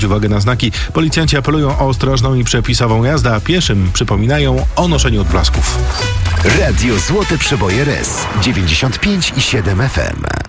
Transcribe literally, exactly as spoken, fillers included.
uwagę na znaki. Policjanci apelują o ostrożną i przepisową jazdę, a pieszym przypominają o noszeniu odblasków. Radio Złote Przeboje R E S dziewięćdziesiąt pięć i siedem F M.